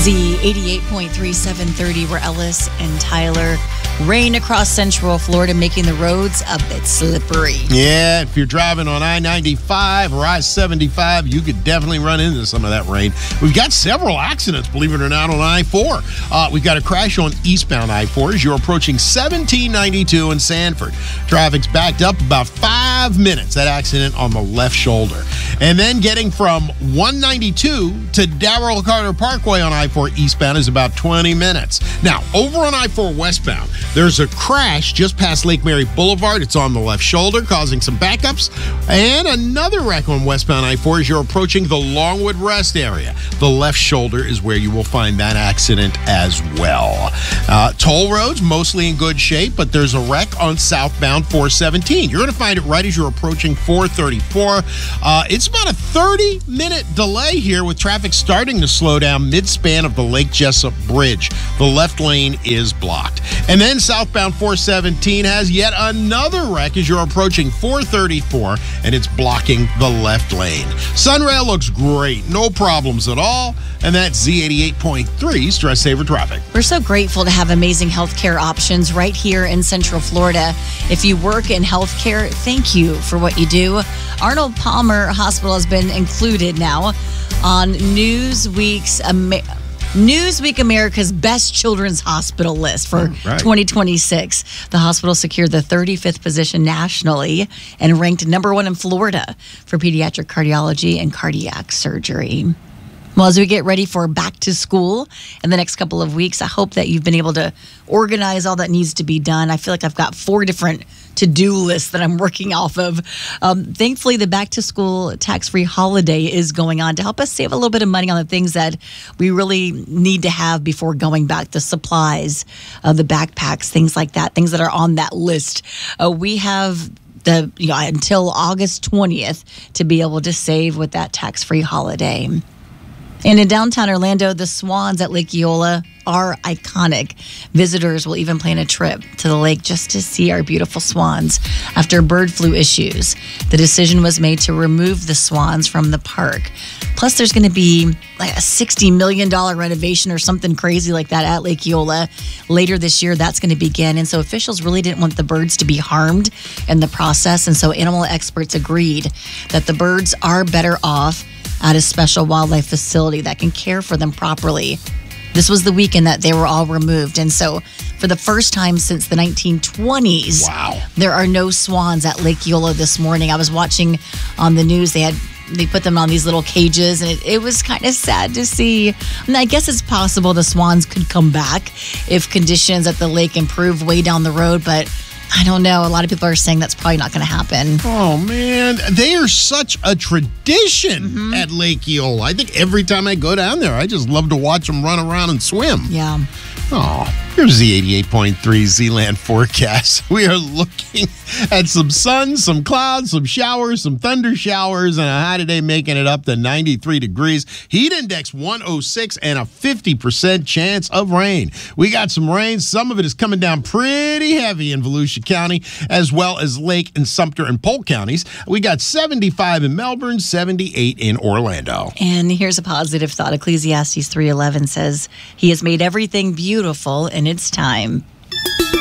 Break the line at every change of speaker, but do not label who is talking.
Z88.3, 730, we're Ellis and Tyler. Rain across central Florida, making the roads a bit slippery.
Yeah, if you're driving on I-95 or I-75, you could definitely run into some of that rain. We've got several accidents, believe it or not, on I-4. We've got a crash on eastbound I-4 as you're approaching 1792 in Sanford. Traffic's backed up about 5 minutes. That accident on the left shoulder. And then getting from 192 to Darrell Carter Parkway on I-4 eastbound is about 20 minutes. Now, over on I-4 westbound, there's a crash just past Lake Mary Boulevard. It's on the left shoulder, causing some backups. And another wreck on westbound I-4 as you're approaching the Longwood Rest area. The left shoulder is where you will find that accident as well. Toll roads, mostly in good shape, but there's a wreck on southbound 417. You're going to find it right as you're approaching 434. It's about a 30-minute delay here with traffic starting to slow down mid-span of the Lake Jessup Bridge. The left lane is blocked. And then southbound 417 has yet another wreck as you're approaching 434, and it's blocking the left lane. Sunrail looks great. No problems at all. And that's Z88.3 Stress Saver Traffic.
We're so grateful to have amazing healthcare options right here in Central Florida. If you work in healthcare, thank you for what you do. Arnold Palmer Hospital has been included now on Newsweek America's Best Children's Hospital list for 2026. The hospital secured the 35th position nationally and ranked number 1 in Florida for pediatric cardiology and cardiac surgery. Well, as we get ready for back to school in the next couple of weeks, I hope that you've been able to organize all that needs to be done. I feel like I've got 4 different to-do lists that I'm working off of. Thankfully, the back to school tax-free holiday is going on to help us save a little bit of money on the things that we really need to have before going back. The supplies, the backpacks, things like that, things that are on that list. We have until August 20th to be able to save with that tax-free holiday. And in downtown Orlando, the swans at Lake Eola are iconic. Visitors will even plan a trip to the lake just to see our beautiful swans. After bird flu issues, the decision was made to remove the swans from the park. Plus, there's going to be like a $60 million renovation or something crazy like that at Lake Eola. Later this year, that's going to begin. And so officials really didn't want the birds to be harmed in the process. And so animal experts agreed that the birds are better off at a special wildlife facility that can care for them properly. This was the weekend that they were all removed. And so for the first time since the 1920s, there are no swans at Lake Eola this morning. I was watching on the news, they put them on these little cages, and it was kind of sad to see. And I guess it's possible the swans could come back if conditions at the lake improve way down the road, but I don't know. A lot of people are saying that's probably not going to happen.
Oh, man. They are such a tradition at Lake Eola. I think every time I go down there, I just love to watch them run around and swim.
Yeah.
Oh, here's the 88.3 Z-Land forecast. We are looking at some sun, some clouds, some showers, some thunder showers, and a high today making it up to 93 degrees. Heat index 106 and a 50% chance of rain. We got some rain. Some of it is coming down pretty heavy in Volusia County, as well as Lake and Sumter and Polk counties. We got 75 in Melbourne, 78 in Orlando.
And here's a positive thought. Ecclesiastes 3:11 says, "He has made everything beautiful in its time."